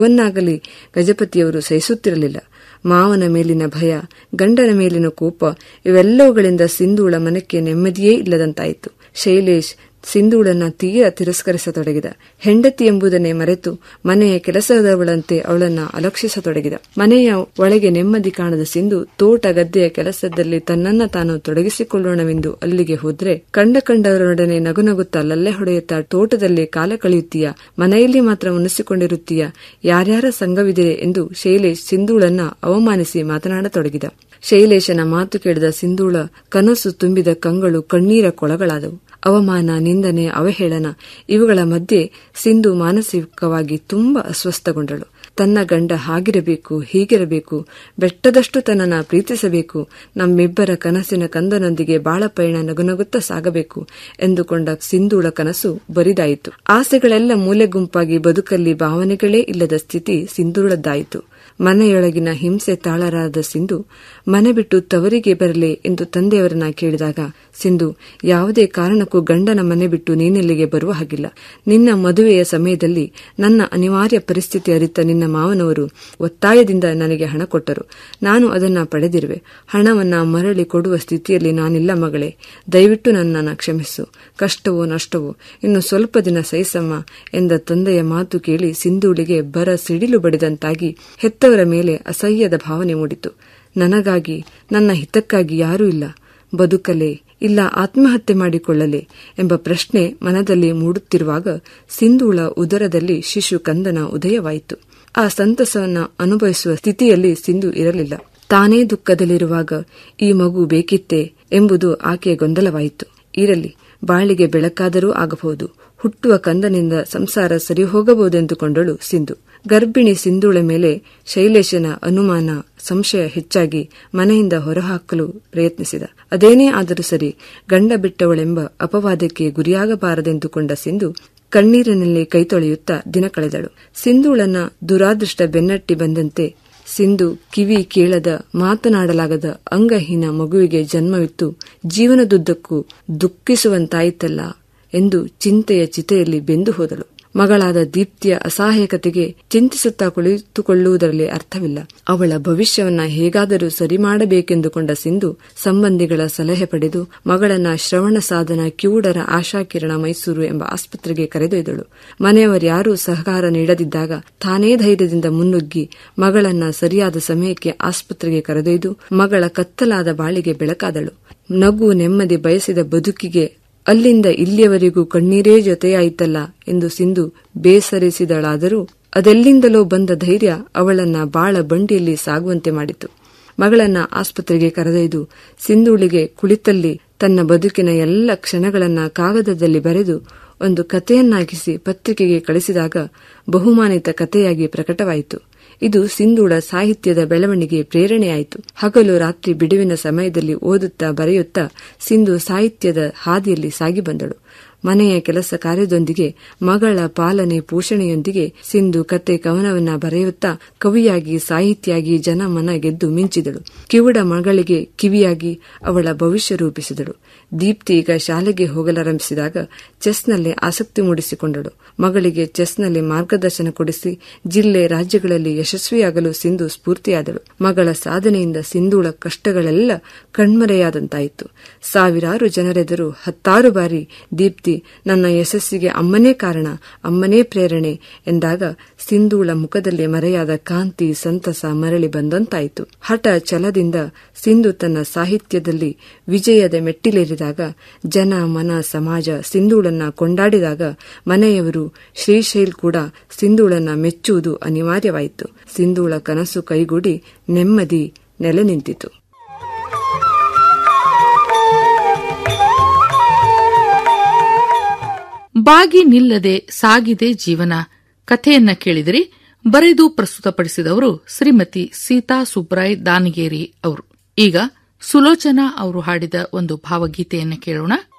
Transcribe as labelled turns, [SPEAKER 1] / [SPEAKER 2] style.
[SPEAKER 1] ಇವನ್ನಾಗಲಿ ಗಜಪತಿಯವರು ಸಹಿಸುತ್ತಿರಲಿಲ್ಲ. ಮಾವನ ಮೇಲಿನ ಭಯ, ಗಂಡನ ಮೇಲಿನ ಕೋಪ ಇವೆಲ್ಲವುಗಳಿಂದ ಸಿಂಧೂಳ ಮನಕ್ಕೆ ನೆಮ್ಮದಿಯೇ ಇಲ್ಲದಂತಾಯಿತು. ಶೈಲೇಶ್ ಸಿಂಧೂಳನ್ನ ತೀರ ತಿರಸ್ಕರಿಸತೊಡಗಿದ. ಹೆಂಡತಿ ಎಂಬುದನ್ನೇ ಮರೆತು ಮನೆಯ ಕೆಲಸದವಳಂತೆ ಅವಳನ್ನ ಅಲಕ್ಷಿಸತೊಡಗಿದ. ಮನೆಯ ಒಳಗೆ ನೆಮ್ಮದಿ ಕಾಣದ ಸಿಂಧು ತೋಟ ಗದ್ದೆಯ ಕೆಲಸದಲ್ಲಿ ತನ್ನನ್ನ ತಾನು ತೊಡಗಿಸಿಕೊಳ್ಳೋಣವೆಂದು ಅಲ್ಲಿಗೆ ಹೋದ್ರೆ ಕಂಡವರೊಡನೆ ನಗುನಗುತ್ತಾ ಲಲ್ಲೆ ಹೊಡೆಯುತ್ತಾ ತೋಟದಲ್ಲಿ ಕಾಲ ಕಳೆಯುತ್ತೀಯ, ಮನೆಯಲ್ಲಿ ಮಾತ್ರ ಮುನಿಸಿಕೊಂಡಿರುತ್ತೀಯ, ಯಾರ್ಯಾರ ಸಂಘವಿದೆ ಎಂದು ಶೈಲೇಶ್ ಸಿಂಧೂಳನ್ನ ಅವಮಾನಿಸಿ ಮಾತನಾಡತೊಡಗಿದ. ಶೈಲೇಶನ ಮಾತು ಕೇಳಿದ ಸಿಂಧೂಳ ಕನಸು ತುಂಬಿದ ಕಂಗಳು ಕಣ್ಣೀರ ಕೊಳಗಳಾದವು. ಅವಮಾನ, ನಿಂದನೆ, ಅವಹೇಳನ ಇವುಗಳ ಮಧ್ಯೆ ಸಿಂಧು ಮಾನಸಿಕವಾಗಿ ತುಂಬಾ ಅಸ್ವಸ್ಥಗೊಂಡಳು. ತನ್ನ ಗಂಡ ಹಾಗಿರಬೇಕು, ಹೀಗಿರಬೇಕು, ಬೆಟ್ಟದಷ್ಟು ತನ್ನನ್ನು ಪ್ರೀತಿಸಬೇಕು, ನಮ್ಮಿಬ್ಬರ ಕನಸಿನ ಕಂದನೊಂದಿಗೆ ಬಾಳ ಪಯಣ ನಗುನಗುತ್ತಾ ಸಾಗಬೇಕು ಎಂದುಕೊಂಡ ಸಿಂಧೂಳ ಕನಸು ಬರಿದಾಯಿತು. ಆಸೆಗಳೆಲ್ಲ ಮೂಲೆ ಗುಂಪಾಗಿ ಬದುಕಲ್ಲಿ ಭಾವನೆಗಳೇ ಇಲ್ಲದ ಸ್ಥಿತಿ ಸಿಂಧೂಳದ್ದಾಯಿತು. ಮನೆಯೊಳಗಿನ ಹಿಂಸೆ ತಾಳರಾದ ಸಿಂಧು ಮನೆ ಬಿಟ್ಟು ತವರಿಗೆ ಬರಲೇ ಎಂದು ತಂದೆಯವರನ್ನ ಕೇಳಿದಾಗ, ಸಿಂಧು, ಯಾವುದೇ ಕಾರಣಕ್ಕೂ ಗಂಡನ ಮನೆ ಬಿಟ್ಟು ನೀನೆಲ್ಲಿಗೆ ಬರುವ ಹಾಗಿಲ್ಲ. ನಿನ್ನ ಮದುವೆಯ ಸಮಯದಲ್ಲಿ ನನ್ನ ಅನಿವಾರ್ಯ ಪರಿಸ್ಥಿತಿ ಅರಿತ ನಿನ್ನ ಮಾವನವರು ಒತ್ತಾಯದಿಂದ ನನಗೆ ಹಣ ಕೊಟ್ಟರು. ನಾನು ಅದನ್ನ ಪಡೆದಿರುವೆ. ಹಣವನ್ನ ಮರಳಿ ಕೊಡುವ ಸ್ಥಿತಿಯಲ್ಲಿ ನಾನಿಲ್ಲ ಮಗಳೇ. ದಯವಿಟ್ಟು ನನ್ನನ್ನು ಕ್ಷಮಿಸು. ಕಷ್ಟವೋ ನಷ್ಟವೋ ಇನ್ನು ಸ್ವಲ್ಪ ದಿನ ಸಹಿಸಮ್ಮ ಎಂದ ತಂದೆಯ ಮಾತು ಕೇಳಿ ಸಿಂಧೂಳಿಗೆ ಬರ ಸಿಡಿಲು ಬಡಿದಂತಾಗಿ ಹೆತ್ತವರ ಮೇಲೆ ಅಸಹ್ಯದ ಭಾವನೆ ಮೂಡಿತು. ನನಗಾಗಿ, ನನ್ನ ಹಿತಕ್ಕಾಗಿ ಯಾರೂ ಇಲ್ಲ. ಬದುಕಲೇ ಇಲ್ಲ ಆತ್ಮಹತ್ಯೆ ಮಾಡಿಕೊಳ್ಳಲೇ ಎಂಬ ಪ್ರಶ್ನೆ ಮನದಲ್ಲಿ ಮೂಡುತ್ತಿರುವಾಗ ಸಿಂಧೂಳ ಉದರದಲ್ಲಿ ಶಿಶು ಕಂದನ ಉದಯವಾಯಿತು. ಆ ಸಂತಸವನ್ನ ಅನುಭವಿಸುವ ಸ್ಥಿತಿಯಲ್ಲಿ ಸಿಂಧು ಇರಲಿಲ್ಲ. ತಾನೇ ದುಃಖದಲ್ಲಿರುವಾಗ ಈ ಮಗು ಬೇಕಿತ್ತೇ ಎಂಬುದು ಆಕೆಯ ಗೊಂದಲವಾಯಿತು. ಇರಲಿ, ಬಾಳಿಗೆ ಬೆಳಕಾದರೂ ಆಗಬಹುದು, ಹುಟ್ಟುವ ಕಂದನಿಂದ ಸಂಸಾರ ಸರಿ ಹೋಗಬಹುದೆಂದುಕೊಂಡಳು ಸಿಂಧು. ಗರ್ಭಿಣಿ ಸಿಂಧೂಳ ಮೇಲೆ ಶೈಲೇಶನ ಅನುಮಾನ, ಸಂಶಯ ಹೆಚ್ಚಾಗಿ ಮನೆಯಿಂದ ಹೊರಹಾಕಲು ಪ್ರಯತ್ನಿಸಿದ. ಅದೇನೇ ಆದರೂ ಸರಿ, ಗಂಡ ಬಿಟ್ಟವಳೆಂಬ ಅಪವಾದಕ್ಕೆ ಗುರಿಯಾಗಬಾರದೆಂದುಕೊಂಡ ಸಿಂಧು ಕಣ್ಣೀರಿನಲ್ಲಿ ಕೈತೊಳೆಯುತ್ತಾ ದಿನ ಕಳೆದಳು. ಸಿಂಧೂಳನ್ನ ದುರಾದೃಷ್ಟ ಬೆನ್ನಟ್ಟಿ ಬಂದಂತೆ ಸಿಂಧು ಕಿವಿ ಕೇಳದ, ಮಾತನಾಡಲಾಗದ ಅಂಗಹೀನ ಮಗುವಿಗೆ ಜನ್ಮವಿತ್ತು ಜೀವನದುದ್ದಕ್ಕೂ ದುಃಖಿಸುವಂತಾಯಿತಲ್ಲ ಎಂದು ಚಿಂತೆಯ ಚಿತೆಯಲ್ಲಿ ಬೆಂದು ಹೋದಳು. ಮಗಳಾದ ದೀಪ್ತಿಯ ಅಸಹಾಯಕತೆಗೆ ಚಿಂತಿಸುತ್ತಾ ಕುಳಿತುಕೊಳ್ಳುವುದರಲ್ಲಿ ಅರ್ಥವಿಲ್ಲ. ಅವಳ ಭವಿಷ್ಯವನ್ನ ಹೇಗಾದರೂ ಸರಿ ಮಾಡಬೇಕೆಂದುಕೊಂಡ ಸಿಂಧು ಸಂಬಂಧಿಗಳ ಸಲಹೆ ಪಡೆದು ಮಗಳನ್ನ ಶ್ರವಣ ಸಾಧನ ಕಿವುಡರ ಆಶಾಕಿರಣ ಮೈಸೂರು ಎಂಬ ಆಸ್ಪತ್ರೆಗೆ ಕರೆದೊಯ್ದಳು. ಮನೆಯವರ್ಯಾರೂ ಸಹಕಾರ ನೀಡದಿದ್ದಾಗ ತಾನೇ ಧೈರ್ಯದಿಂದ ಮುನ್ನುಗ್ಗಿ ಮಗಳನ್ನ ಸರಿಯಾದ ಸಮಯಕ್ಕೆ ಆಸ್ಪತ್ರೆಗೆ ಕರೆದೊಯ್ದು ಮಗಳ ಕತ್ತಲಾದ ಬಾಳಿಗೆ ಬೆಳಕಾದಳು. ನಗು ನೆಮ್ಮದಿ ಬಯಸಿದ ಬದುಕಿಗೆ ಅಲ್ಲಿಂದ ಇಲ್ಲಿಯವರೆಗೂ ಕಣ್ಣೀರೇ ಜೊತೆಯಾಯಿತಲ್ಲ ಎಂದು ಸಿಂಧು ಬೇಸರಿಸಿದಳಾದರೂ ಅದೆಲ್ಲಿಂದಲೋ ಬಂದ ಧೈರ್ಯ ಅವಳನ್ನ ಬಾಳ ಬಂಡಿಯಲ್ಲಿ ಸಾಗುವಂತೆ ಮಾಡಿತು. ಮಗಳನ್ನ ಆಸ್ಪತ್ರೆಗೆ ಕರೆದೊಯ್ದು ಸಿಂಧೂಳಿಗೆ ಕುಳಿತಲ್ಲಿ ತನ್ನ ಬದುಕಿನ ಎಲ್ಲ ಕ್ಷಣಗಳನ್ನ ಕಾಗದದಲ್ಲಿ ಬರೆದು ಒಂದು ಕಥೆಯನ್ನಾಗಿಸಿ ಪತ್ರಿಕೆಗೆ ಕಳಿಸಿದಾಗ ಬಹುಮಾನಿತ ಕಥೆಯಾಗಿ ಪ್ರಕಟವಾಯಿತು. ಇದು ಸಿಂಧೂಳ ಸಾಹಿತ್ಯದ ಬೆಳವಣಿಗೆ ಪ್ರೇರಣೆಯಾಯಿತು. ಹಗಲು ರಾತ್ರಿ ಬಿಡುವಿನ ಸಮಯದಲ್ಲಿ ಓದುತ್ತಾ ಬರೆಯುತ್ತಾ ಸಿಂಧು ಸಾಹಿತ್ಯದ ಹಾದಿಯಲ್ಲಿ ಸಾಗಿ ಬಂದಳು. ಮನೆಯ ಕೆಲಸ ಕಾರ್ಯದೊಂದಿಗೆ ಮಗಳ ಪಾಲನೆ ಪೋಷಣೆಯೊಂದಿಗೆ ಸಿಂಧು ಕತೆ ಕವನವನ್ನ ಬರೆಯುತ್ತಾ ಕವಿಯಾಗಿ ಸಾಹಿತಿಯಾಗಿ ಜನ ಮನ ಗೆದ್ದು ಮಿಂಚಿದಳು. ಕಿವುಡ ಮಗಳಿಗೆ ಕಿವಿಯಾಗಿ ಅವಳ ಭವಿಷ್ಯ ರೂಪಿಸಿದಳು. ದೀಪ್ತಿ ಈಗ ಶಾಲೆಗೆ ಹೋಗಲಾರಂಭಿಸಿದಾಗ ಚೆಸ್ನಲ್ಲಿ ಆಸಕ್ತಿ ಮೂಡಿಸಿಕೊಂಡಳು. ಮಗಳಿಗೆ ಚೆಸ್ನಲ್ಲಿ ಮಾರ್ಗದರ್ಶನ ಕೊಡಿಸಿ ಜಿಲ್ಲೆ ರಾಜ್ಯಗಳಲ್ಲಿ ಯಶಸ್ವಿಯಾಗಲು ಸಿಂಧು ಸ್ಫೂರ್ತಿಯಾದಳು. ಮಗಳ ಸಾಧನೆಯಿಂದ ಸಿಂಧೂಳ ಕಷ್ಟಗಳೆಲ್ಲ ಕಣ್ಮರೆಯಾದಂತಾಯಿತು. ಸಾವಿರಾರು ಜನರೆದುರು 10 ಬಾರಿ ದೀಪ್ತಿ ನನ್ನ ಯಶಸ್ಸಿಗೆ ಅಮ್ಮನೇ ಕಾರಣ, ಅಮ್ಮನೇ ಪ್ರೇರಣೆ ಎಂದಾಗ ಸಿಂಧೂಳ ಮುಖದಲ್ಲಿ ಮರೆಯಾದ ಕಾಂತಿ ಸಂತಸ ಮರಳಿ ಬಂದಂತಾಯಿತು. ಹಠ ಛಲದಿಂದ ಸಿಂಧು ತನ್ನ ಸಾಹಿತ್ಯದಲ್ಲಿ ವಿಜಯದ ಮೆಟ್ಟಿಲೇರಿದಾಗ ಜನ ಮನ ಸಮಾಜ ಸಿಂಧೂಳನ್ನ ಕೊಂಡಾಡಿದಾಗ ಮನೆಯವರು ಶ್ರೀಶೈಲ್ ಕೂಡ ಸಿಂಧೂಳನ್ನ ಮೆಚ್ಚುವುದು ಅನಿವಾರ್ಯವಾಯಿತು. ಸಿಂಧೂಳ ಕನಸು ಕೈಗೂಡಿ ನೆಮ್ಮದಿ ನೆಲೆ ನಿಂತಿತು.
[SPEAKER 2] ಬಾಗಿ ನಿಲ್ಲದೆ ಸಾಗಿದೆ ಜೀವನ ಕಥೆಯನ್ನ ಕೇಳಿದಿರಿ. ಬರೆದು ಪ್ರಸ್ತುತಪಡಿಸಿದವರು ಶ್ರೀಮತಿ ಸೀತಾ ಸುಬ್ರಾಯ್ ದಾನಿಗೇರಿ ಅವರು. ಈಗ ಸುಲೋಚನಾ ಅವರು ಹಾಡಿದ ಒಂದು ಭಾವಗೀತೆಯನ್ನು ಕೇಳೋಣ.